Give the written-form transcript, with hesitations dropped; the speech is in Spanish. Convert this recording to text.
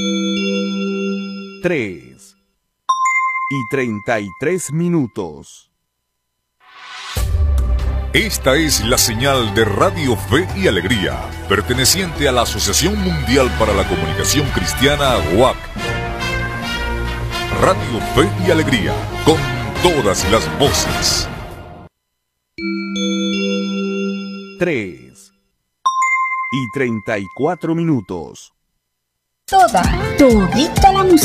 3 y 33 minutos. Esta es la señal de Radio Fe y Alegría, perteneciente a la Asociación Mundial para la Comunicación Cristiana, WAC. Radio Fe y Alegría, con todas las voces. 3 y 34 minutos. Todita la música.